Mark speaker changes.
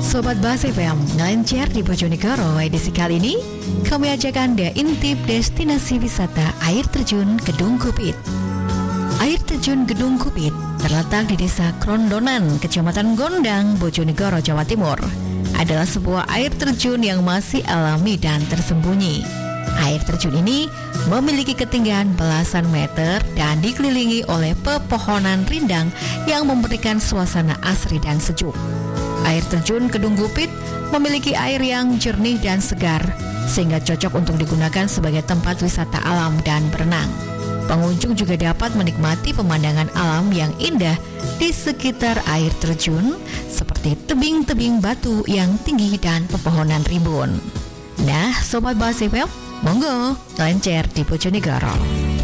Speaker 1: Sobat Bas FM, ngelencer di Bojonegoro. Edisi kali ini kami ajak Anda intip destinasi wisata air terjun Gedung Kupit. Air terjun Gedung Kupit terletak di Desa Krondonan, Kecamatan Gondang, Bojonegoro, Jawa Timur. Adalah sebuah air terjun yang masih alami dan tersembunyi. Air terjun ini memiliki ketinggian belasan meter dan dikelilingi oleh pepohonan rindang yang memberikan suasana asri dan sejuk. Air terjun Gedung Kupit memiliki air yang jernih dan segar, sehingga cocok untuk digunakan sebagai tempat wisata alam dan berenang. Pengunjung juga dapat menikmati pemandangan alam yang indah di sekitar air terjun, seperti tebing-tebing batu yang tinggi dan pepohonan rimbun. Nah, Sobat Bas FM, monggo, lencer di Bojonegoro.